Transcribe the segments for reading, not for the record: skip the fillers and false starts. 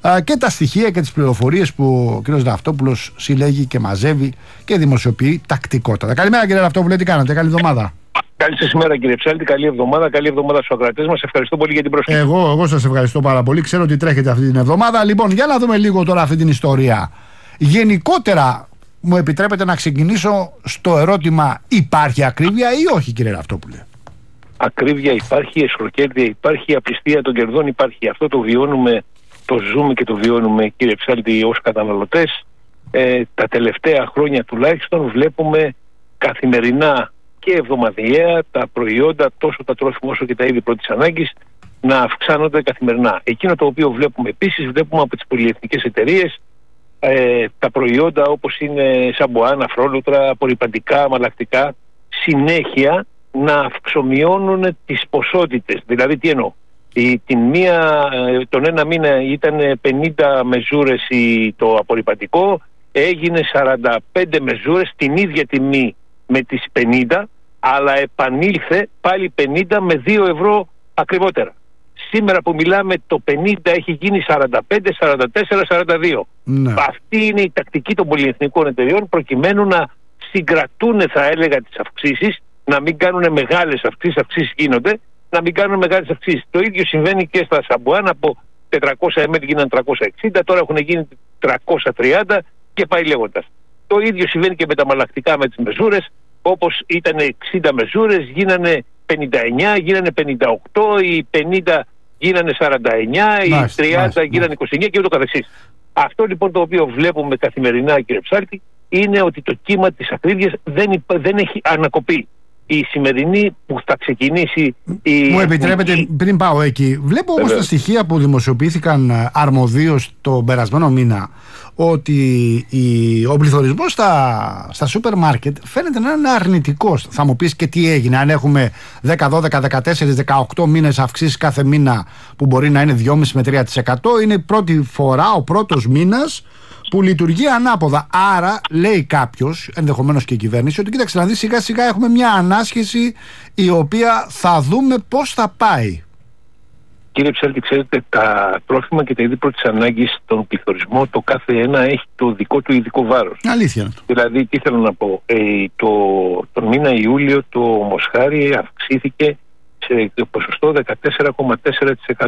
και τα στοιχεία και τις πληροφορίες που ο κ. Ναυτόπουλος συλλέγει και μαζεύει και δημοσιοποιεί τακτικότατα. Καλημέρα κύριε Ναυτόπουλε, τι κάνατε, καλή εβδομάδα. Καλή σας ημέρα κύριε Ψάλτη, καλή εβδομάδα στους ακροατές μας. Ευχαριστώ πολύ για την πρόσκληση. Εγώ σας ευχαριστώ πάρα πολύ. Ξέρω ότι τρέχετε αυτή την εβδομάδα. Λοιπόν, για να δούμε λίγο τώρα αυτή την ιστορία. Γενικότερα, μου επιτρέπετε να ξεκινήσω στο ερώτημα: υπάρχει ακρίβεια ή όχι, κύριε Ναυτόπουλε? Ακρίβεια υπάρχει, εσχροκέρδεια υπάρχει, απιστία των κερδών υπάρχει. Αυτό το βιώνουμε, το ζούμε και το βιώνουμε, κύριε Ψάλτη, ως καταναλωτές. Τα τελευταία χρόνια τουλάχιστον βλέπουμε καθημερινά και εβδομαδιαία τα προϊόντα, τόσο τα τρόφιμα όσο και τα είδη πρώτης ανάγκης, να αυξάνονται καθημερινά. Εκείνο το οποίο βλέπουμε επίσης, βλέπουμε από τις πολυεθνικές εταιρείες τα προϊόντα όπως είναι σαμπουάν, αφρόλουτρα, απορρυπαντικά, αμαλλακτικά, συνέχεια να αυξομειώνουν τις ποσότητες. Δηλαδή τι εννοώ? Τον ένα μήνα ήταν 50 μεζούρες το απορρυπαντικό, έγινε 45 μεζούρες, την ίδια τιμή με τις 50, αλλά επανήλθε πάλι 50 με 2 ευρώ ακριβότερα. Σήμερα που μιλάμε το 50 έχει γίνει 45, 44, 42. Ναι. Αυτή είναι η τακτική των πολυεθνικών εταιριών προκειμένου να συγκρατούν, θα έλεγα, τις αυξήσεις, να μην κάνουν μεγάλες αυξήσεις γίνονται, να μην κάνουν μεγάλες αυξήσεις. Το ίδιο συμβαίνει και στα σαμπουάν, από 400 ml γίνανε 360, τώρα έχουν γίνει 330 και πάει λέγοντας. Το ίδιο συμβαίνει και με τα μαλακτικά, με τις μεζούρες, όπως ήταν 60 μεζούρες, γίνανε 59, γίνανε 58, οι 50 γίνανε 49, οι 30 γίνανε 29 και ούτω καθεξής. Αυτό λοιπόν το οποίο βλέπουμε καθημερινά, κύριε Ψάλτη, είναι ότι το κύμα της ακρίβειας δεν έχει ανακοπεί. Η σημερινή που θα ξεκινήσει... Μου επιτρέπετε πριν πάω εκεί. Βλέπω όμως τα στοιχεία που δημοσιοποιήθηκαν αρμοδίως τον περασμένο μήνα, ότι ο πληθωρισμός στα σούπερ μάρκετ φαίνεται να είναι αρνητικός. Θα μου πεις και τι έγινε, αν έχουμε 10, 12, 14, 18 μήνες αυξήσεις κάθε μήνα που μπορεί να είναι 2,5 με 3%, είναι η πρώτη φορά, ο πρώτος μήνας που λειτουργεί ανάποδα. Άρα λέει κάποιος, ενδεχομένως και η κυβέρνηση, ότι κοίταξε να δει, σιγά σιγά έχουμε μια ανάσχεση η οποία θα δούμε πώς θα πάει. Κύριε Ψάλτη, ξέρετε, τα τρόφιμα και τα είδη πρώτης ανάγκης, τον πληθωρισμό, το κάθε ένα έχει το δικό του ειδικό βάρος. Αλήθεια. Δηλαδή, τι θέλω να πω, τον μήνα Ιούλιο το μοσχάρι αυξήθηκε σε ποσοστό 14,4%.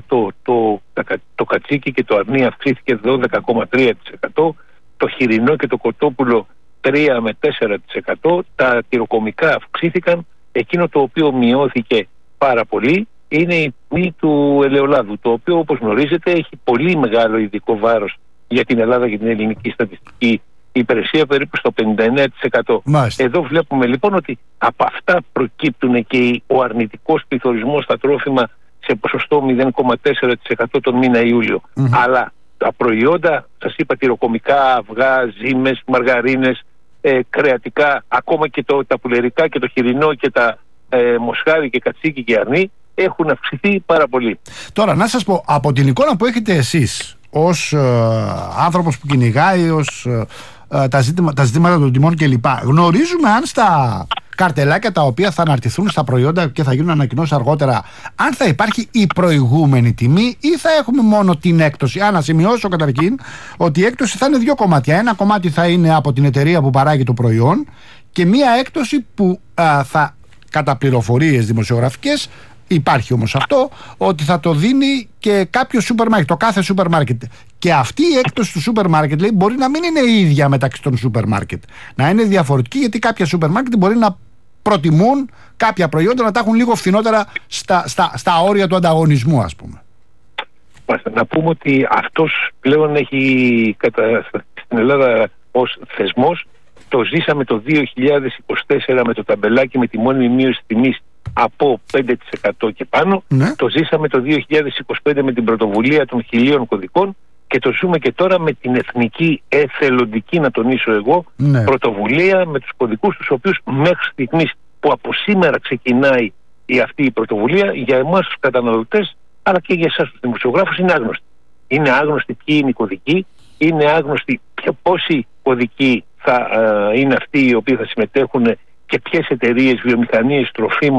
Το κατσίκι και το αρνί αυξήθηκε 12,3%. Το χοιρινό και το κοτόπουλο 3 με 4%. Τα τυροκομικά αυξήθηκαν. Εκείνο το οποίο μειώθηκε πάρα πολύ είναι η τιμή του ελαιολάδου, το οποίο, όπως γνωρίζετε, έχει πολύ μεγάλο ειδικό βάρος για την Ελλάδα και την ελληνική στατιστική υπηρεσία, περίπου στο 59%. Μάλιστα. Εδώ βλέπουμε λοιπόν ότι από αυτά προκύπτουν και ο αρνητικός πληθωρισμός στα τρόφιμα σε ποσοστό 0,4% τον μήνα Ιούλιο. Αλλά τα προϊόντα, σας είπα, τυροκομικά, αυγά, ζύμες, μαργαρίνες, κρεατικά, ακόμα και τα πουλερικά και το χοιρινό και τα μοσχάρι και κατσίκι και αρνί έχουν αυξηθεί πάρα πολύ. Τώρα να σας πω, από την εικόνα που έχετε εσείς ως άνθρωπος που κυνηγάει, ως τα ζητήματα των τιμών κλπ, γνωρίζουμε αν στα καρτελάκια τα οποία θα αναρτηθούν στα προϊόντα και θα γίνουν ανακοινώσεις αργότερα, αν θα υπάρχει η προηγούμενη τιμή ή θα έχουμε μόνο την έκπτωση? Να σημειώσω καταρχήν ότι η έκπτωση θα είναι δύο κομμάτια. Ένα κομμάτι θα είναι από την εταιρεία που παράγει το προϊόν και μία έκπτωση που θα, κατά πληροφορίες δημοσιογραφικές, υπάρχει όμως αυτό, ότι θα το δίνει και κάποιο σούπερ μάρκετ, το κάθε σούπερ μάρκετ. Και αυτή η έκπτωση του σούπερ μάρκετ, λέει, μπορεί να μην είναι η ίδια μεταξύ των σούπερ μάρκετ. Να είναι διαφορετική, γιατί κάποια σούπερ μάρκετ μπορεί να προτιμούν κάποια προϊόντα να τα έχουν λίγο φθηνότερα στα όρια του ανταγωνισμού, ας πούμε. Να πούμε ότι αυτός πλέον έχει στην Ελλάδα ως θεσμός. Το ζήσαμε το 2024 με το ταμπελάκι με τη μόνιμη μείωση τιμής από 5% και πάνω. Ναι. Το ζήσαμε το 2025 με την πρωτοβουλία των 1.000 κωδικών και το ζούμε και τώρα με την εθνική εθελοντική, να τονίσω εγώ, ναι, πρωτοβουλία με τους κωδικούς, τους οποίους μέχρι στιγμής, που από σήμερα ξεκινάει αυτή η πρωτοβουλία, για εμάς τους καταναλωτές αλλά και για εσάς τους δημοσιογράφους είναι άγνωστη. Είναι άγνωστοι ποιοι είναι οι κωδικοί, είναι άγνωστοι πόσοι κωδικοί θα είναι αυτοί οι οποίοι θα συμμετέχουν και ποιες εταιρείες, βιομηχανίες τροφίμων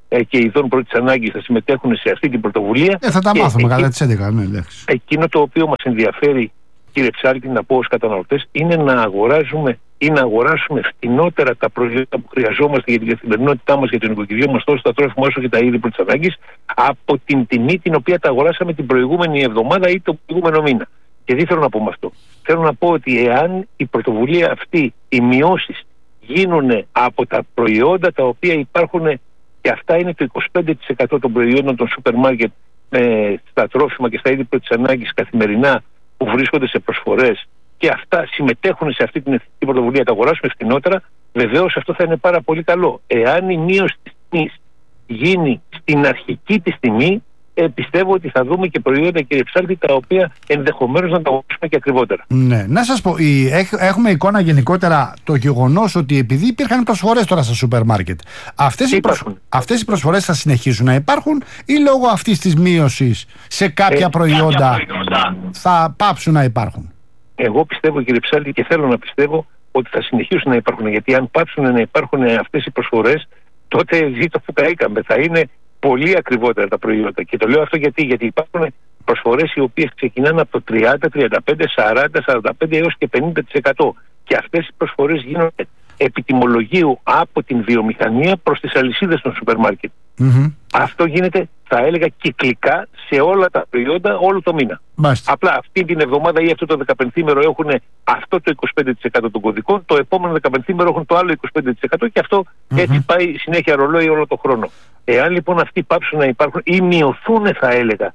και ειδών πρώτης ανάγκης θα συμμετέχουν σε αυτή την πρωτοβουλία. Θα τα μάθουμε κατά τις 11. Ναι, εκείνο το οποίο μας ενδιαφέρει, κύριε Ψάλτη, να πω ως καταναλωτές, είναι να αγοράζουμε ή να αγοράσουμε φτηνότερα τα προϊόντα που χρειαζόμαστε για την καθημερινότητά μας, για το νοικοκυριό μας, τόσο τα τρόφιμα όσο και τα είδη πρώτης ανάγκης, από την τιμή την οποία τα αγοράσαμε την προηγούμενη εβδομάδα ή το προηγούμενο μήνα. Και τι θέλω να πω με αυτό? Θέλω να πω ότι εάν η πρωτοβουλία αυτή, οι μειώσεις γίνουν από τα προϊόντα τα οποία υπάρχουν, και αυτά είναι το 25% των προϊόντων των σούπερ μάρκετ στα τρόφιμα και στα είδη πρώτης ανάγκης καθημερινά που βρίσκονται σε προσφορές, και αυτά συμμετέχουν σε αυτή την εθνική πρωτοβουλία, τα αγοράσουμε φθηνότερα, βεβαίως αυτό θα είναι πάρα πολύ καλό. Εάν η μείωση της τιμής γίνει στην αρχική της τιμή, πιστεύω ότι θα δούμε και προϊόντα, κύριε Ψάλτη, τα οποία ενδεχομένως να τα αγοράσουμε και ακριβότερα. Ναι, να σας πω, έχουμε εικόνα γενικότερα το γεγονός ότι επειδή υπήρχαν προσφορές τώρα στα σούπερ μάρκετ, αυτές οι προσφορές θα συνεχίσουν να υπάρχουν, ή λόγω αυτής της μείωσης σε κάποια προϊόντα θα πάψουν να υπάρχουν? Εγώ πιστεύω, κύριε Ψάλτη, και θέλω να πιστεύω ότι θα συνεχίσουν να υπάρχουν, γιατί αν πάψουν να υπάρχουν αυτές οι προσφορές, τότε ζήτω που καήκαμε, θα είναι πολύ ακριβότερα τα προϊόντα. Και το λέω αυτό γιατί υπάρχουν προσφορές οι οποίες ξεκινάνε από το 30, 35, 40, 45 έως και 50%. Και αυτές οι προσφορές γίνονται επί τιμολογίου από την βιομηχανία προς τις αλυσίδες των σούπερ μάρκετ. Αυτό γίνεται, θα έλεγα, κυκλικά σε όλα τα προϊόντα όλο το μήνα. Απλά αυτή την εβδομάδα ή αυτό το 15ημερο έχουν αυτό το 25% των κωδικών, το επόμενο 15ημερο έχουν το άλλο 25%, και αυτό έτσι πάει συνέχεια ρολόι όλο το χρόνο. Εάν λοιπόν αυτοί πάψουν να υπάρχουν ή μειωθούν, θα έλεγα,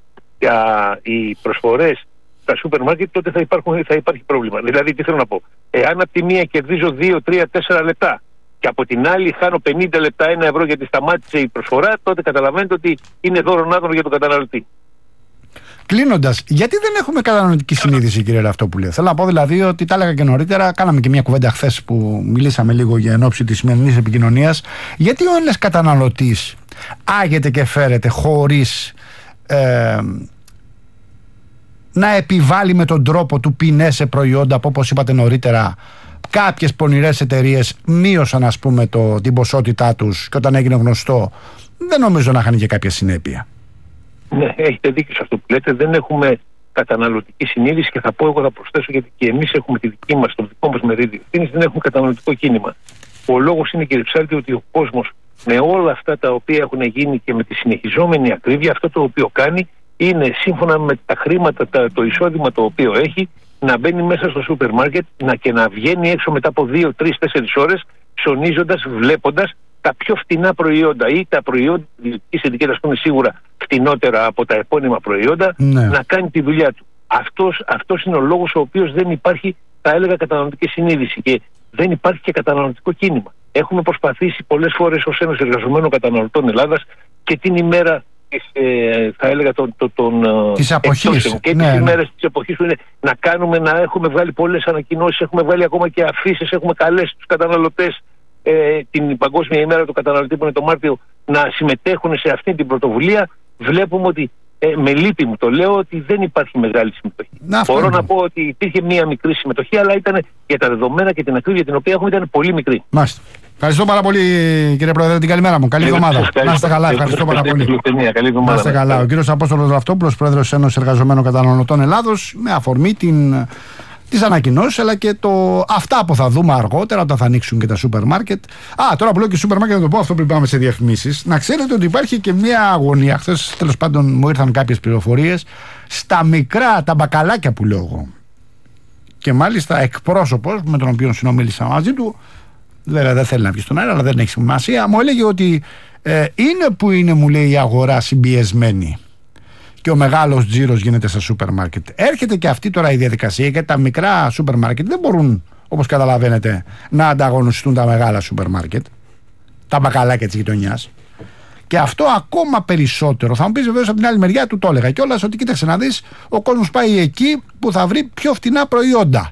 οι προσφορές στα σούπερ μάρκετ, τότε θα υπάρχει πρόβλημα. Δηλαδή, τι θέλω να πω? Εάν από τη μία κερδίζω 2, 3, 4 λεπτά και από την άλλη χάνω 50 λεπτά, 1 ευρώ γιατί σταμάτησε η προσφορά, τότε καταλαβαίνετε ότι είναι δώρον άδωνο για τον καταναλωτή. Κλείνοντας, γιατί δεν έχουμε καταναλωτική συνείδηση, κύριε Ραυτόπουλε? Θέλω να πω δηλαδή ότι τα έλεγα και νωρίτερα, κάναμε και μια κουβέντα χθες που μιλήσαμε λίγο για εν ώψη της σημερινής επικοινωνίας. Γιατί ο Έλληνας καταναλωτής άγεται και φέρεται χωρίς να επιβάλλει με τον τρόπο του ποινές σε προϊόντα που, όπως είπατε νωρίτερα, κάποιες πονηρές εταιρείες μείωσαν, ας πούμε, την ποσότητά τους, και όταν έγινε γνωστό δεν νομίζω να είχαν και κάποια συνέπεια. Ναι, έχετε δίκιο σε αυτό που λέτε. Δεν έχουμε καταναλωτική συνείδηση, και θα προσθέσω, γιατί και εμείς έχουμε τη δική μας, το δικό μας μερίδιο ευθύνης, δεν έχουμε καταναλωτικό κίνημα. Ο λόγος είναι, κύριε Ψάλτη, ότι ο κόσμος, με όλα αυτά τα οποία έχουν γίνει και με τη συνεχιζόμενη ακρίβεια, αυτό το οποίο κάνει είναι, σύμφωνα με τα χρήματα, το εισόδημα το οποίο έχει, να μπαίνει μέσα στο σούπερ μάρκετ και να βγαίνει έξω μετά από 2, 3, 4 ώρες, ψωνίζοντας, βλέποντας τα πιο φτηνά προϊόντα ή τα προϊόντα της ετικέτας που είναι σίγουρα φτηνότερα από τα επώνυμα προϊόντα, να κάνει τη δουλειά του. Αυτός είναι ο λόγος ο οποίος δεν υπάρχει, θα έλεγα, καταναλωτική συνείδηση, και δεν υπάρχει και καταναλωτικό κίνημα. Έχουμε προσπαθήσει πολλές φορές ως Ένωση Εργαζομένων Καταναλωτών Ελλάδας και την ημέρα θα έλεγα της αποχής, και τις ημέρες της εποχής που είναι να έχουμε βγάλει πολλές ανακοινώσεις, έχουμε βγάλει ακόμα και αφήσεις, έχουμε καλέσει τους καταναλωτές την Παγκόσμια ημέρα του καταναλωτή που είναι το Μάρτιο να συμμετέχουν σε αυτή την πρωτοβουλία. Βλέπουμε ότι με λύπη μου το λέω ότι δεν υπάρχει μεγάλη συμμετοχή. Μπορώ να πω ότι υπήρχε μία μικρή συμμετοχή, αλλά ήταν, για τα δεδομένα και την ακρίβεια την οποία έχουμε, ήταν πολύ μικρή. Μάλιστα. Ευχαριστώ πάρα πολύ, κύριε Πρόεδρε. Την καλημέρα μου. Καλή εβδομάδα. Να είστε καλά. Ευχαριστώ πάρα πολύ. Να είστε καλά. Ο κύριος Απόστολος Ραυτόπουλος, Πρόεδρος της Ένωσης Εργαζομένων Καταναλωτών Ελλάδος, με αφορμή τις ανακοινώσεις, αλλά και αυτά που θα δούμε αργότερα όταν θα ανοίξουν και τα σούπερ μάρκετ. Τώρα που λέω και σούπερ μάρκετ, να το πω αυτό πριν πάμε σε διαφημίσεις. Να ξέρετε ότι υπάρχει και μια αγωνία. Χθες, τέλος πάντων, μου ήρθαν κάποιες πληροφορίες στα μικρά, τα μπακαλάκια που λέω εγώ. Και μάλιστα εκπρόσωπος με τον οποίο συνομίλησα μαζί του, βέβαια δεν θέλει να βγει στον αέρα, αλλά δεν έχει σημασία, μου έλεγε ότι είναι που είναι, μου λέει, η αγορά συμπιεσμένη και ο μεγάλος τζίρος γίνεται στα σούπερ μάρκετ. Έρχεται και αυτή τώρα η διαδικασία, γιατί τα μικρά σούπερ μάρκετ δεν μπορούν, όπως καταλαβαίνετε, να ανταγωνιστούν τα μεγάλα σούπερ μάρκετ, τα μπακαλάκια της γειτονιάς. Και αυτό ακόμα περισσότερο. Θα μου πεις βεβαίως από την άλλη μεριά, του το έλεγα κιόλας, ότι κοίταξε να δεις, ο κόσμος πάει εκεί που θα βρει πιο φτηνά προϊόντα.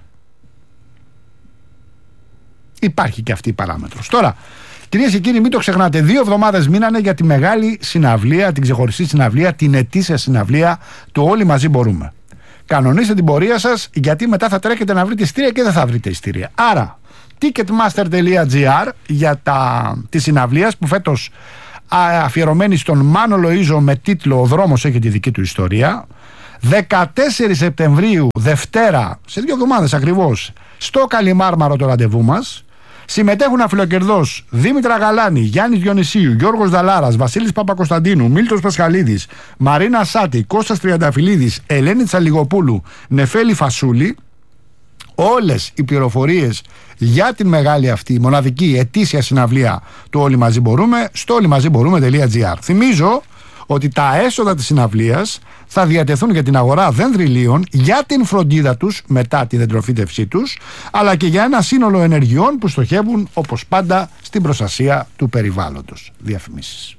Υπάρχει και αυτή η παράμετρος. Τώρα, κυρίες και κύριοι, μην το ξεχνάτε, 2 εβδομάδες μείνανε για τη μεγάλη συναυλία, την ξεχωριστή συναυλία, την ετήσια συναυλία του Όλοι Μαζί Μπορούμε. Κανονίστε την πορεία σας, γιατί μετά θα τρέχετε να βρείτε ειστήρια και δεν θα βρείτε ειστήρια. Άρα, ticketmaster.gr για τη συναυλία που φέτος αφιερωμένη στον Μάνο Λοΐζο με τίτλο «Ο δρόμος έχει τη δική του ιστορία». 14 Σεπτεμβρίου, Δευτέρα, σε 2 εβδομάδες ακριβώς, στο Καλιμάρμαρο το ραντεβού μας. Συμμετέχουν αφιλοκερδός Δήμητρα Γαλάνη, Γιάννης Διονυσίου, Γιώργος Δαλάρας, Βασίλης Παπακοσταντίνου, Μίλτος Πασχαλίδης, Μαρίνα Σάτη, Κώστας Τριανταφυλλίδης, Ελένη Τσαλιγοπούλου, Νεφέλη Φασούλη. Όλες οι πληροφορίες για την μεγάλη αυτή μοναδική ετήσια συναυλία του Όλοι Μαζί Μπορούμε στο όλοιμαζιμπορούμε.gr. Θυμίζω ότι τα έσοδα της συναυλίας θα διατεθούν για την αγορά δενδριλίων, για την φροντίδα τους μετά τη δεντροφύτευσή τους, αλλά και για ένα σύνολο ενεργειών που στοχεύουν όπως πάντα στην προστασία του περιβάλλοντος. Διαφημίσεις.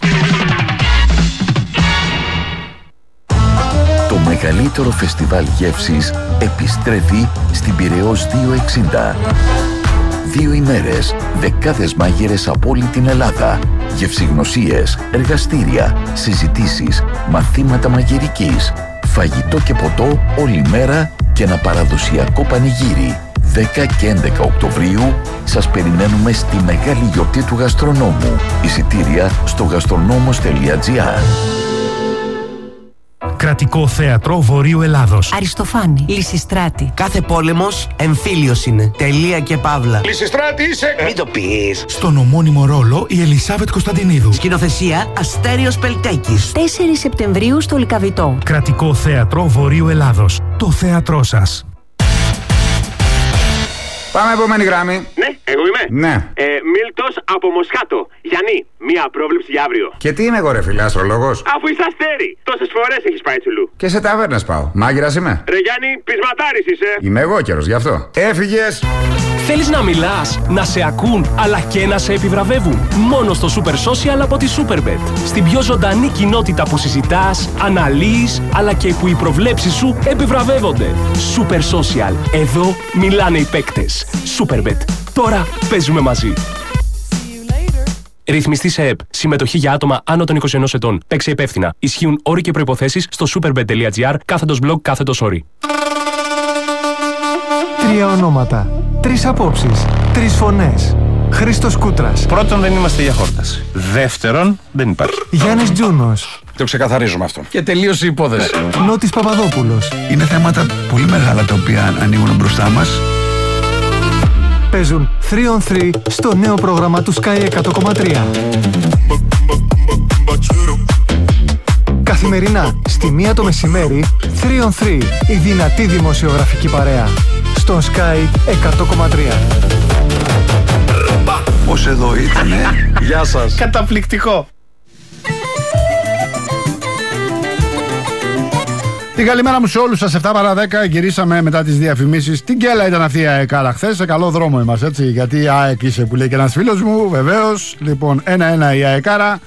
Το μεγαλύτερο φεστιβάλ γεύσης επιστρέφει στην Πειραιώς 260. 2 ημέρες, δεκάδες μάγειρες από όλη την Ελλάδα, γευσηγνωσίες, εργαστήρια, συζητήσεις, μαθήματα μαγειρικής, φαγητό και ποτό όλη μέρα και ένα παραδοσιακό πανηγύρι. 10 και 11 Οκτωβρίου σας περιμένουμε στη μεγάλη γιορτή του γαστρονόμου. Εισιτήρια στο gastronomos.gr. Κρατικό Θέατρο Βορείου Ελλάδος. Αριστοφάνη, Λυσιστράτη. Κάθε πόλεμος εμφύλιος είναι. Τελεία και παύλα. Λυσιστράτη είσαι! Μην το πεις. Στον ομώνυμο ρόλο η Ελισάβετ Κωνσταντινίδου. Σκηνοθεσία Αστέριος Πελτέκης. 4 Σεπτεμβρίου στο Λυκαβητό. Κρατικό Θέατρο Βορείου Ελλάδος. Το θέατρό σας. Πάμε επόμενη γράμμη. Ναι, εγώ είμαι. Ναι. Μίλτος από Μοσχάτο. Γιάννη, μία πρόβλεψη για αύριο. Και τι είμαι εγώ ρε φίλε, αστρολόγος? Αφού είσαι αστέρι, τόσες φορές έχεις πάει τσουλού. Και σε ταβέρνες πάω. Μάγειρας είμαι. Ρε Γιάννη, πεισματάρης είσαι. Είμαι εγώ καιρος, γι' αυτό. Έφυγες. Θέλεις να μιλάς, να σε ακούν, αλλά και να σε επιβραβεύουν. Μόνο στο Super Social από τη Superbet. Στην πιο ζωντανή κοινότητα που συζητάς, αναλύεις, αλλά και που οι προβλέψεις σου επιβραβεύονται. Super Social. Εδώ μιλάνε οι παίκτες. Superbet. Τώρα παίζουμε μαζί. Ρυθμιστή σε ΕΠ. Συμμετοχή για άτομα άνω των 21 ετών. Παίξε υπεύθυνα. Ισχύουν όροι και προϋποθέσεις στο superbet.gr/blog/όροι. 3 ονόματα, 3 απόψεις, 3 φωνές. Χρήστος Κούτρας. Πρώτον, δεν είμαστε για χόρταση. Δεύτερον, δεν υπάρχει. Γιάννης Τζούνος. Το ξεκαθαρίζουμε αυτό. Και τελείωσε η υπόθεση. Νότης Παπαδόπουλος. Είναι θέματα πολύ μεγάλα τα οποία ανοίγουν μπροστά μας. Παίζουν 3 on 3 στο νέο πρόγραμμα του Sky 100,3. Καθημερινά στη 1 το μεσημέρι, 3 on 3, η δυνατή δημοσιογραφική παρέα. Στον Sky 100,3. Πώς εδώ ήτανε. Γεια σας. Καταπληκτικό. Την καλημέρα μου σε όλους σας. 7 παρά 10 γυρίσαμε μετά τις διαφημίσεις. Την κέλα ήταν αυτή η αεκάρα χθες. Σε καλό δρόμο είμαστε, έτσι. Γιατί η ΑΕΚ είσαι που λέει και ένας φίλος μου, βεβαίως. Λοιπόν, 1-1 η αεκάρα.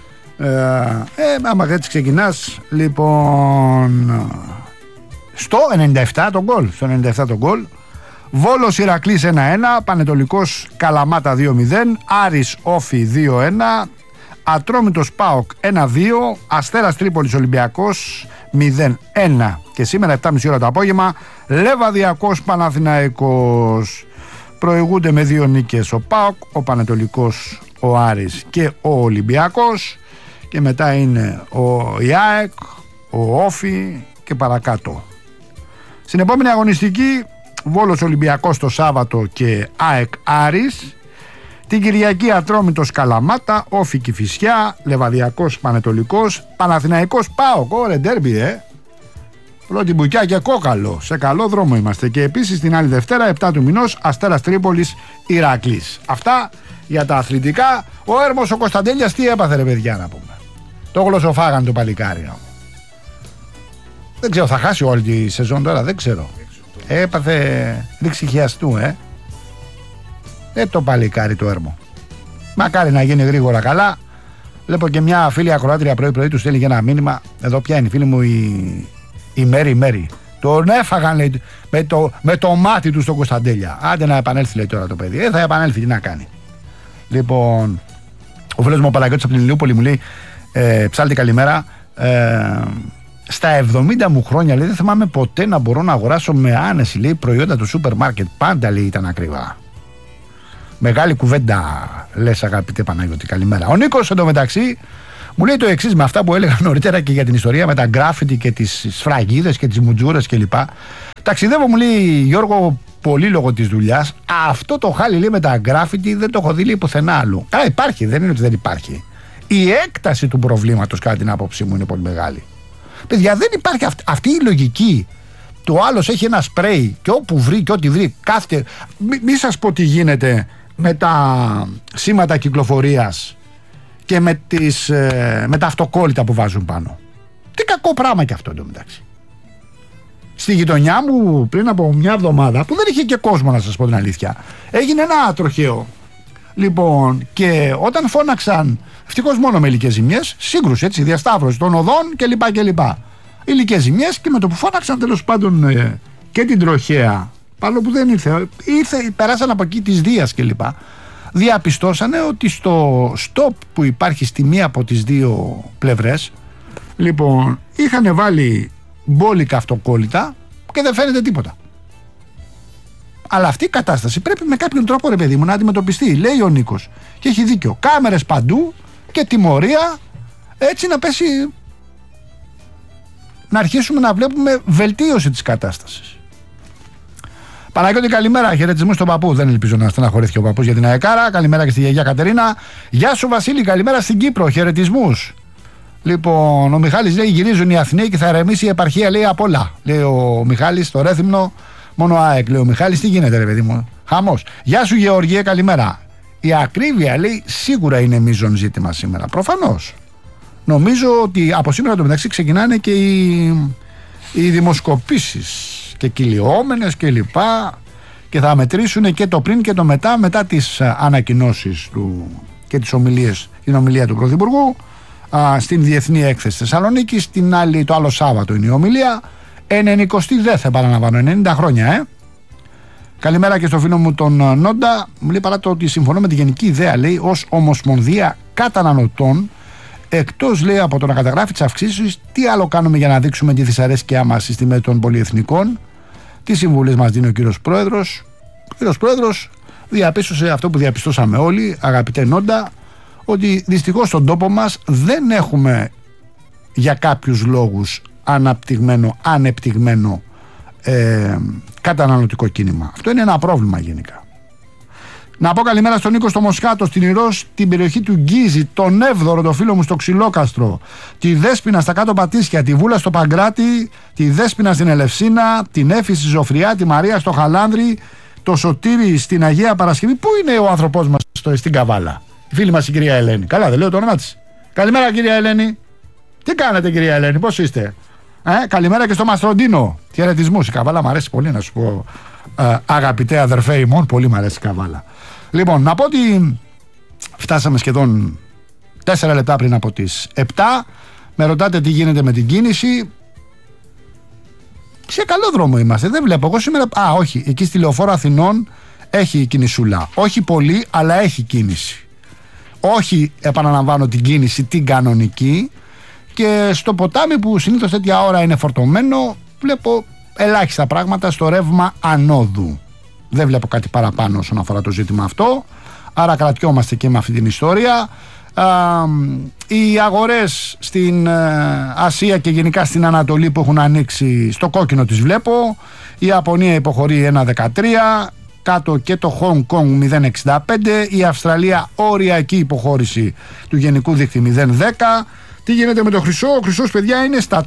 Άμα έτσι ξεκινάς. Λοιπόν, στο 97 τον γκολ. Στο 97 τον γκολ. Βόλος Ηρακλής 1-1. Πανετολικός Καλαμάτα 2-0. Άρης Όφι 2-1. Ατρόμητος ΠΑΟΚ 1-2. Αστέρας Τρίπολης Ολυμπιακός 0-1. Και σήμερα 7.30 ώρα το απόγευμα Λεβαδιακός Παναθηναϊκός. Προηγούνται με 2 νίκες ο ΠΑΟΚ, ο Πανετολικός, ο Άρης και ο Ολυμπιακός. Και μετά είναι η ΑΕΚ, ο Όφι και παρακάτω. Στην επόμενη αγωνιστική Βόλος Ολυμπιακός το Σάββατο και ΑΕΚ Άρης. Την Κυριακή Ατρόμητος Καλαμάτα, Όφι Κηφισιά, Λεβαδιακός Πανετολικός, Παναθηναϊκός ΠΑΟΚ. Ωραία ντέρμπι, Πρώτη μπουκιά και κόκαλο. Σε καλό δρόμο είμαστε. Και επίσης την άλλη Δευτέρα, 7 του μηνός, Αστέρας Τρίπολης Ηρακλής. Αυτά για τα αθλητικά. Ο Έρμος ο Κωνσταντέλιας τι έπαθε, ρε παιδιά, να πούμε. Το γλωσσοφάγαν το παλικάρι. Δεν ξέρω, θα χάσει όλη τη σεζόν τώρα, δεν ξέρω. Έπαθε ρήξη χιαστού, το παλικάρι το Έρμο. Μακάρι να γίνει γρήγορα καλά. Βλέπω και μια φίλη ακροάτρια πρωί-πρωί του στέλνει και ένα μήνυμα. Εδώ πια είναι η φίλη μου η Μέρη. Τον έφαγαν, λέει, με το μάτι του στον Κωνσταντέλια. Άντε να επανέλθει, λέει, τώρα το παιδί. Θα επανέλθει, τι να κάνει. Λοιπόν, ο φίλος μου ο Παλαγιώτης από την Ηλιούπολη μου λέει, ψάλτη καλημέρα. Στα 70 μου χρόνια, λέει, δεν θυμάμαι ποτέ να μπορώ να αγοράσω με άνεση, λέει, προϊόντα του σούπερ μάρκετ. Πάντα, λέει, ήταν ακριβά. Μεγάλη κουβέντα λες, αγαπητέ Παναγιώτη, καλημέρα. Ο Νίκος εντωμεταξύ μου λέει το εξής, με αυτά που έλεγα νωρίτερα και για την ιστορία με τα γκράφιτι και τις σφραγίδες και τις μουτζούρες κλπ. Ταξιδεύω, μου λέει, Γιώργο, πολύ λόγω της δουλειάς. Αυτό το χάλι, λέει, με τα γκράφιτι δεν το έχω δει, λέει, πουθενά άλλου. Καλά, υπάρχει, δεν είναι ότι δεν υπάρχει. Η έκταση του προβλήματος, κατά την άποψή μου, είναι πολύ μεγάλη. Παιδιά, δεν υπάρχει αυτή η λογική. Το άλλος έχει ένα σπρέι και όπου βρει και ό,τι βρει κάθεται. Μη σας πω τι γίνεται με τα σήματα κυκλοφορίας και με τα αυτοκόλλητα που βάζουν πάνω. Τι κακό πράγμα και αυτό εντωμεταξύ. Στη γειτονιά μου πριν από μια εβδομάδα, που δεν είχε και κόσμο, να σας πω την αλήθεια, έγινε ένα τροχαίο. Λοιπόν, και όταν φώναξαν, ευτυχώς μόνο με υλικές ζημιές, σύγκρουση, έτσι, διασταύρωση των οδών κλπ. Υλικές ζημιές, και με το που φώναξαν τέλος πάντων και την τροχαία, παρόλο που δεν ήρθε, περάσαν από εκεί της Δίας κλπ. Διαπιστώσανε ότι στο stop που υπάρχει στη μία από τις δύο πλευρές, λοιπόν, είχαν βάλει μπόλικα αυτοκόλλητα και δεν φαίνεται τίποτα. Αλλά αυτή η κατάσταση πρέπει με κάποιον τρόπο, ρε παιδί μου, να αντιμετωπιστεί, λέει ο Νίκος. Και έχει δίκιο. Κάμερες παντού και τιμωρία, έτσι να πέσει, να αρχίσουμε να βλέπουμε βελτίωση της κατάστασης. Παναγιώτη, καλημέρα. Χαιρετισμούς στον παππού. Δεν ελπίζω να στεναχωρήθηκε ο παππούς για την αεκάρα. Καλημέρα και στη γιαγιά Κατερίνα. Γεια σου, Βασίλη. Καλημέρα στην Κύπρο. Χαιρετισμούς. Λοιπόν, ο Μιχάλης λέει: γυρίζουν οι Αθηναίοι και θα ρεμίσει η επαρχία, λέει, απ' όλα. Λέει ο Μιχάλης, στο Ρέθυμνο, μόνο ΑΕΚ. Λέει ο Μιχάλης, τι γίνεται, ρε παιδί μου. Χαμός. Γεια σου, Γεωργίε, καλημέρα. Η ακρίβεια, λέει, σίγουρα είναι μείζον ζήτημα σήμερα. Προφανώς. Νομίζω ότι από σήμερα το μεταξύ ξεκινάνε και οι δημοσκοπήσεις και κυλιόμενες και λοιπά, και θα μετρήσουν και το πριν και το μετά τις ανακοινώσεις του και τις ομιλίες, την ομιλία του Πρωθυπουργού στην Διεθνή Έκθεση Θεσσαλονίκης. Το άλλο Σάββατο είναι η ομιλία. 90η δεν θα επαναλαμβάνω, 90 χρόνια, Καλημέρα και στο φίλο μου τον Νόντα. Μου λέει, παρά το ότι συμφωνώ με τη γενική ιδέα, λέει, ως Ομοσπονδία Καταναλωτών, εκτός, λέει, από το να καταγράφει τις αυξήσεις, τι άλλο κάνουμε για να δείξουμε τη δυσαρέσκειά μας στη τιμή των πολυεθνικών? Τι συμβουλές μας δίνει ο κύριος Πρόεδρος? Ο κύριος Πρόεδρος διαπίστωσε αυτό που διαπιστώσαμε όλοι, αγαπητέ Νόντα, ότι δυστυχώς στον τόπο μας δεν έχουμε για κάποιους λόγους ανεπτυγμένο καταναλωτικό κίνημα. Αυτό είναι ένα πρόβλημα γενικά. Να πω καλημέρα στον Νίκο στο Μοσχάτο, στην Ηρώς, την περιοχή του Γκίζη, τον Εύδωρο, το φίλο μου στο Ξυλόκαστρο, τη Δέσποινα στα Κάτω Πατήσια, τη Βούλα στο Παγκράτη, τη Δέσποινα στην Ελευσίνα, την Έφη στη Ζωφριά, τη Μαρία στο Χαλάνδρη, το Σωτήρι στην Αγία Παρασκευή. Πού είναι ο άνθρωπός μας στην Καβάλα? Η φίλη μας η κυρία Ελένη. Καλά, δεν λέω το όνομά της? Καλημέρα, κυρία Ελένη. Τι κάνετε, κυρία Ελένη, πώς είστε? Καλημέρα και στο Μαστροντίνο. Χαιρετισμούς. Η Καβάλα μου αρέσει πολύ, να σου πω, αγαπητέ αδερφέ ημών, πολύ μου αρέσει η Καβάλα. Λοιπόν, να πω ότι φτάσαμε σχεδόν 4 λεπτά πριν από τις 7. Με ρωτάτε τι γίνεται με την κίνηση. Σε καλό δρόμο είμαστε, δεν βλέπω. Εγώ σήμερα. Όχι, εκεί στη Λεωφόρο Αθηνών έχει κινησούλα. Όχι πολύ, αλλά έχει κίνηση. Όχι, επαναλαμβάνω, την κίνηση την κανονική. Και στο ποτάμι που συνήθως τέτοια ώρα είναι φορτωμένο, βλέπω ελάχιστα πράγματα στο ρεύμα ανόδου. Δεν βλέπω κάτι παραπάνω όσον αφορά το ζήτημα αυτό. Άρα κρατιόμαστε και με αυτή την ιστορία. Οι αγορές στην Ασία και γενικά στην Ανατολή που έχουν ανοίξει, στο κόκκινο τις βλέπω. Η Ιαπωνία υποχωρεί 1,13. Κάτω και το Hong Kong 0,65. Η Αυστραλία οριακή υποχώρηση του γενικού δίκτυ 0,10. Τι γίνεται με το χρυσό? Ο χρυσός, παιδιά, είναι στα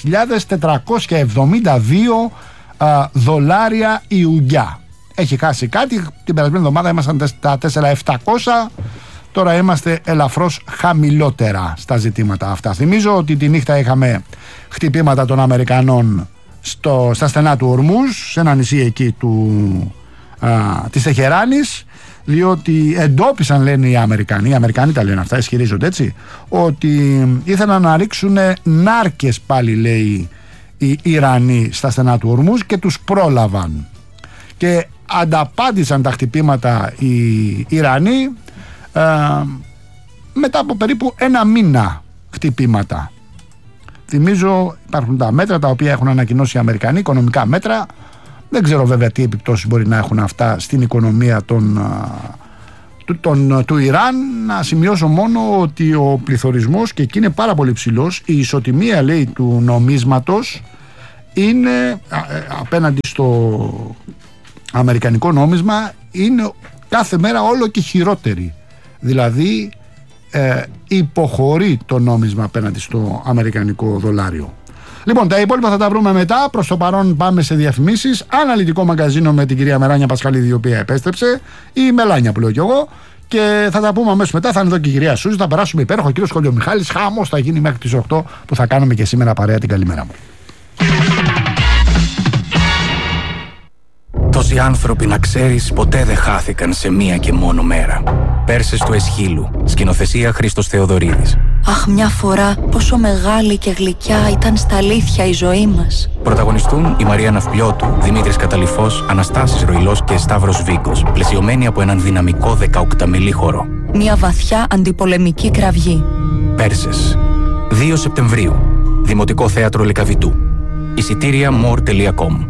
4.472 δολάρια η ουγγιά. Έχει χάσει κάτι. Την περασμένη εβδομάδα ήμασταν στα 4.700. Τώρα είμαστε ελαφρώς χαμηλότερα στα ζητήματα αυτά. Θυμίζω ότι τη νύχτα είχαμε χτυπήματα των Αμερικανών στα στενά του Ορμούζ, σε ένα νησί εκεί της Τεχεράνης, διότι εντόπισαν, λένε οι Αμερικανοί τα λένε αυτά, ισχυρίζονται έτσι, ότι ήθελαν να ρίξουν νάρκες πάλι, λέει, οι Ιρανοί στα στενά του Ορμούζ και τους πρόλαβαν. Και ανταπάντησαν τα χτυπήματα οι Ιρανοί μετά από περίπου 1 μήνα χτυπήματα. Θυμίζω, υπάρχουν τα μέτρα τα οποία έχουν ανακοινώσει οι Αμερικανοί, οικονομικά μέτρα. Δεν ξέρω βέβαια τι επιπτώσεις μπορεί να έχουν αυτά στην οικονομία των του Ιράν. Να σημειώσω μόνο ότι ο πληθωρισμός, και εκεί είναι πάρα πολύ ψηλός, η ισοτιμία, λέει, του νομίσματος είναι απέναντι στο αμερικανικό νόμισμα, είναι κάθε μέρα όλο και χειρότερη. Δηλαδή υποχωρεί το νόμισμα απέναντι στο αμερικανικό δολάριο. Λοιπόν, τα υπόλοιπα θα τα βρούμε μετά. Προς το παρόν πάμε σε διαφημίσεις. Αναλυτικό μαγκαζίνο με την κυρία Μελάνια Πασχαλίδη, η οποία επέστρεψε, η Μελάνια που λέω κι εγώ, και θα τα πούμε αμέσως μετά. Θα είναι εδώ και η κυρία Σούζη, θα περάσουμε υπέροχο. Ο κύριος Κολιομιχάλης, χαμός θα γίνει μέχρι τις 8 που θα κάνουμε και σήμερα παρέα την καλημέρα μου. Τόσοι άνθρωποι, να ξέρεις, ποτέ δεν χάθηκαν σε μία και μόνο μέρα. Πέρσες του Εσχύλου. Σκηνοθεσία Χρήστος Θεοδωρίδης. Αχ, μια φορά πόσο μεγάλη και γλυκιά ήταν στα αλήθεια η ζωή μας. Πρωταγωνιστούν η Μαρία Ναυπλιώτου, Δημήτρης Καταλυφός, Αναστάσης Ροϊλός και Σταύρος Βίγκος, πλαισιωμένοι από έναν δυναμικό 18μηλή χορό. Μια βαθιά αντιπολεμική κραυγή. Πέρσες. 2 Σεπτεμβρίου. Δημοτικό Θέατρο Λυκαβητού. Εισιτήρια more.com.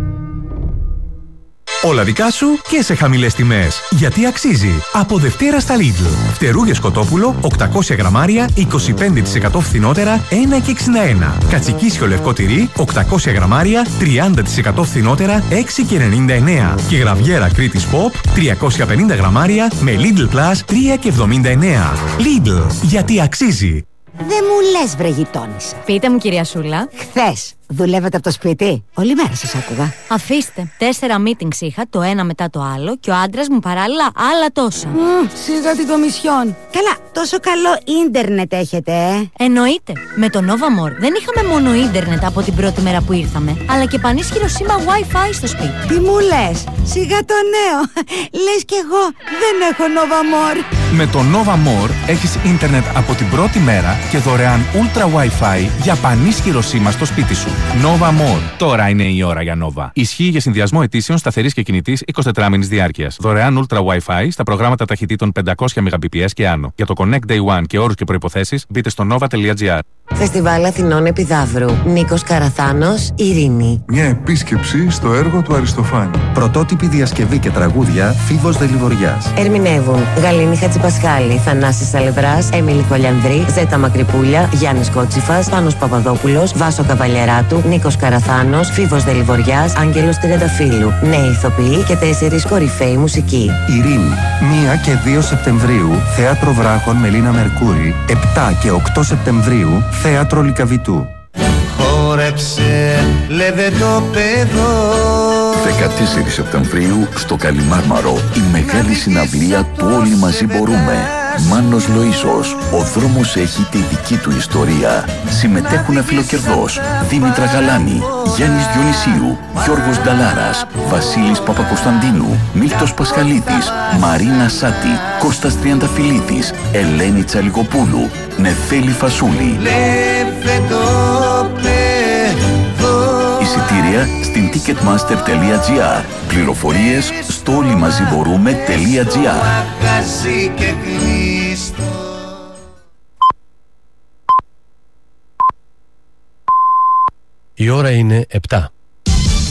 Όλα δικά σου και σε χαμηλές τιμές. Γιατί αξίζει. Από Δευτέρα στα Lidl. Φτερούγες κοτόπουλο 800 γραμμάρια 25% φθηνότερα 1,61. Κατσικίσιο λευκό τυρί 800 γραμμάρια 30% φθηνότερα 6,99. Και γραβιέρα Κρήτης Pop 350 γραμμάρια με Lidl Plus 3,79. Lidl. Γιατί αξίζει. Δεν μου λες, βρε γειτόνισσα. Πείτε μου, κυρία Σούλα. Χθες δουλεύατε από το σπίτι. Όλη μέρα σας άκουγα. Αφήστε. 4 meetings είχα, το ένα μετά το άλλο, και ο άντρας μου παράλληλα άλλα τόσα. Σιγά την κομισιόν. Καλά, τόσο καλό ίντερνετ έχετε, Εννοείται. Με το Nova More δεν είχαμε μόνο ίντερνετ από την πρώτη μέρα που ήρθαμε, αλλά και πανίσχυρο σήμα Wi-Fi στο σπίτι. Τι μου λες, σιγά το νέο. Λες κι εγώ δεν έχω Nova More. Με το Nova More έχεις ίντερνετ από την πρώτη μέρα και δωρεάν Ultra Wi-Fi για πανίσχυρο σήμα στο σπίτι σου. Nova More. Τώρα είναι η ώρα για Nova. Ισχύει για συνδυασμό αιτήσεων σταθερής και κινητής 24μηνης διάρκειας. Δωρεάν Ultra Wi-Fi στα προγράμματα ταχυτήτων 500 Mbps και άνω. Για το Connect Day One και όρους και προϋποθέσεις μπείτε στο nova.gr. Φεστιβάλ Αθηνών Επιδαύρου. Νίκος Καραθάνος, Ειρήνη. Μια επίσκεψη στο έργο του Αριστοφάνη. Πρωτότυπη διασκευή και τραγούδια Φίβος Δελιβοριάς. Ερμηνεύουν Γαλήνη Χατζηπασχάλη, Θανάσης Σαλευράς, Έμιλη Κολιανδρή, Ζέτα Μακρυπούλια, Γιάννης Κότσιφας, Πάνος Παπαδόπουλος, Βάσο Καβαλιαράτου, Νίκος Καραθάνος, Φίβος Δελιβοριάς, Άγγελος Τριανταφύλου. Νέοι ηθοποιοί και 4 κορυφαίοι μουσικοί. Ειρήνη. 1 και 2 Σεπτεμβρίου, Θέατρο Βράχων Μελίνα Μερκούρη. 7 και 8 Σεπτεμβρίου, Θέατρο Λυκαβητού. Χόρεψε, λέδε το παιδό. 14 Σεπτεμβρίου στο Καλιμάρμαρο, η μεγάλη συναυλία του Όλοι Μαζί Μπορούμε. Μάνος Λοΐσος, ο δρόμος έχει τη δική του ιστορία. Συμμετέχουν αφιλοκερδός Δήμητρα Γαλάνη, Γιάννης Διονυσίου, Γιώργος Νταλάρας, Βασίλης Παπακοσταντίνου, Μίλτος Πασχαλίδης, Μαρίνα Σάτη, Κώστας Τριανταφυλλίδης, Ελένη Τσαλικοπούλου, Νεφέλη Φασούλη. Εισιτήρια στην ticketmaster.gr. Πληροφορίες στο όλοιμαζιμπορούμε.gr. Η ώρα είναι 7.